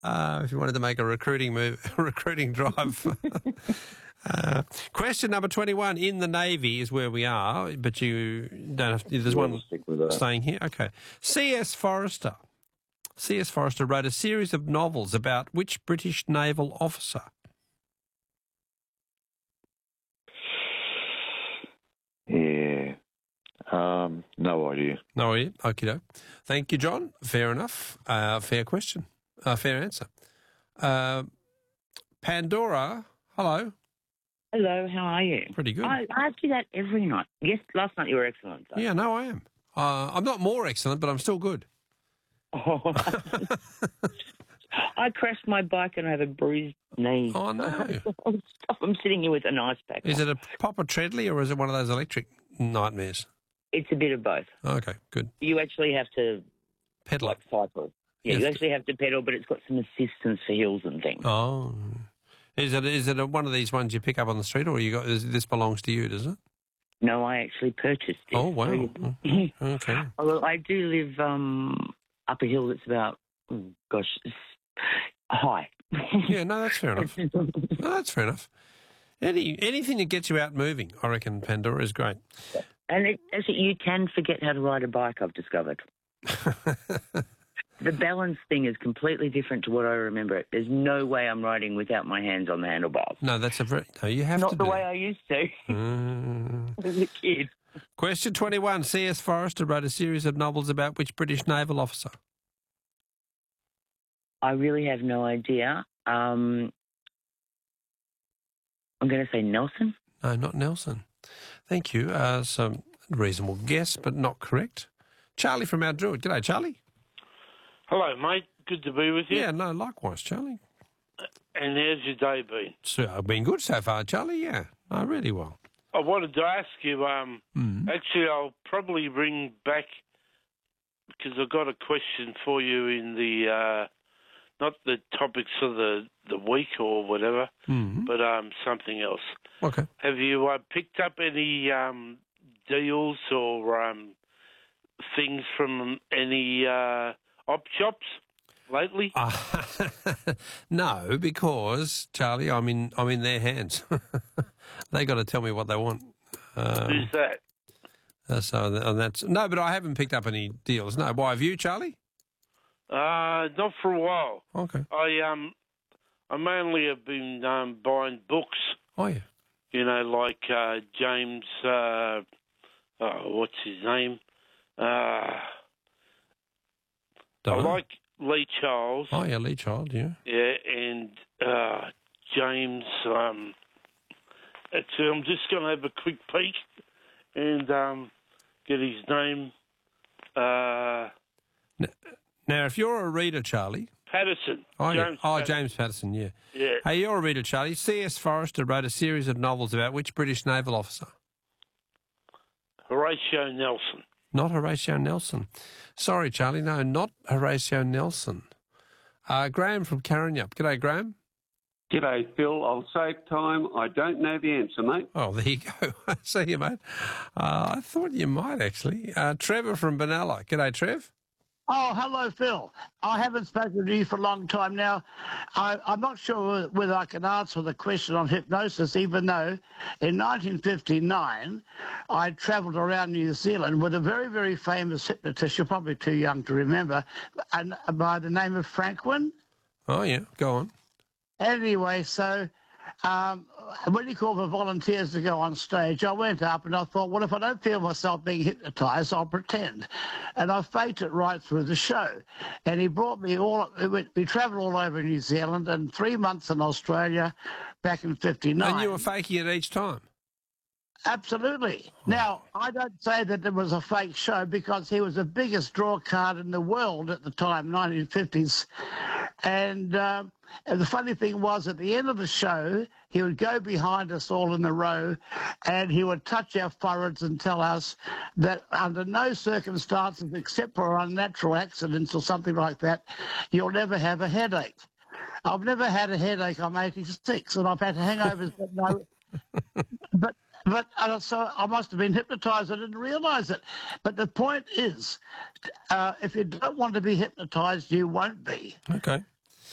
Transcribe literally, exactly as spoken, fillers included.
uh, if you wanted to make a recruiting move, recruiting drive. uh, question number twenty-one. In the Navy is where we are, but you don't have to, there's We'll one stick with that. staying here. Okay. C S Forrester. C S Forrester wrote a series of novels about which British naval officer? Yeah. Um, no idea. No idea. Okie doke. Thank you, John. Fair enough. Uh, fair question. Uh, fair answer. Uh, Pandora, hello. Hello, how are you? Pretty good. I, I ask you that every night. Yes, last night you were excellent. Though. Yeah, no, I am. Uh, I'm not more excellent, but I'm still good. Oh, I crashed my bike and I have a bruised knee. Oh, no. I'm sitting here with an ice pack. Is it a proper treadly or is it one of those electric nightmares? It's a bit of both. Okay, good. You actually have to Pedal like it. cycle. Yeah, Yes. you actually have to pedal, but it's got some assistance for hills and things. Oh. Is it is it a, one of these ones you pick up on the street or you got is, this belongs to you, does it? No, I actually purchased it. Oh, wow. Okay. Well, I do live um, up a hill that's about, oh, gosh, it's high. Yeah, no, that's fair enough. No, that's fair enough. Any Anything that gets you out moving, I reckon Pandora is great. And it, actually, you can forget how to ride a bike, I've discovered. The balance thing is completely different to what I remember it. There's no way I'm riding without my hands on the handlebars. No, that's a very... No, you have Not to the do way it. I used to Mm. as a kid. Question twenty-one. C S Forrester wrote a series of novels about which British naval officer? I really have no idea. Um, I'm going to say Nelson. No, not Nelson. Thank you. Uh, some reasonable guess, but not correct. Charlie from Mount Druitt. G'day, Charlie. Hello, mate. Good to be with you. Yeah, no, likewise, Charlie. And how's your day been? So, I've been good so far, Charlie, yeah. Oh, really well. I wanted to ask you, um, Mm. actually, I'll probably ring back because I've got a question for you in the, uh, not the topics of the, the week or whatever, Mm. but um, something else. Okay. Have you uh, picked up any um, deals or um, things from any uh, op shops lately? Uh, no, because, Charlie, I'm in I'm in their hands. They got to tell me what they want. Um, Who's that? uh, so and that's no, but I haven't picked up any deals. No, why have you, Charlie? Uh, not for a while. Okay. I um, I mainly have been um, buying books. Oh yeah. You know, like uh, James. Uh, oh, what's his name? Uh, I Don't know. like Lee Charles. Oh yeah, Lee Child. Yeah. Yeah, and uh, James. Um, actually, I'm just going to have a quick peek and um, get his name. Uh, Now, if you're a reader, Charlie. Patterson. Oh, yeah. James oh Patterson. James Patterson, yeah. Yeah. Hey, you're a reader, Charlie. C S Forrester wrote a series of novels about which British naval officer? Horatio Nelson. Not Horatio Nelson. Sorry, Charlie. No, not Horatio Nelson. Uh, Graham from Karrinyup. G'day, Graham. G'day, Phil. I'll save time. I don't know the answer, mate. Oh, there you go. See you, mate. Uh, I thought you might, actually. Uh, Trevor from Benalla. G'day, Trev. Oh, hello, Phil. I haven't spoken to you for a long time now. I, I'm not sure whether I can answer the question on hypnosis, even though in nineteen fifty-nine I travelled around New Zealand with a very, very famous hypnotist, you're probably too young to remember, and by the name of Franklin. Oh, yeah. Go on. Anyway, so um, when he called for volunteers to go on stage, I went up and I thought, well, if I don't feel myself being hypnotised, I'll pretend. And I faked it right through the show. And he brought me all, we travelled all over New Zealand and three months in Australia back in fifty-nine. And you were faking it each time? Absolutely. Now, I don't say that it was a fake show because he was the biggest draw card in the world at the time, nineteen fifties. And, uh, and the funny thing was, at the end of the show, he would go behind us all in a row and he would touch our foreheads and tell us that under no circumstances, except for unnatural accidents or something like that, you'll never have a headache. I've never had a headache. I'm eighty-six and I've had hangovers, but no. But But uh, so I must have been hypnotised. I didn't realise it. But the point is, uh, if you don't want to be hypnotised, you won't be. Okay.